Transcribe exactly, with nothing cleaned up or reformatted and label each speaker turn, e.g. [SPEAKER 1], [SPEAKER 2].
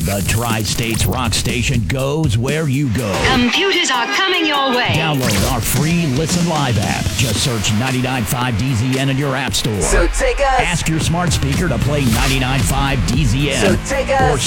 [SPEAKER 1] The Tri-States Rock Station goes where you go.
[SPEAKER 2] Computers are coming your way.
[SPEAKER 1] Download our free Listen Live app. Just search ninety-nine point five D Z N in your app store.
[SPEAKER 3] So take us.
[SPEAKER 1] Ask your smart speaker to play ninety-nine point five D Z N.
[SPEAKER 3] So take us.
[SPEAKER 1] Or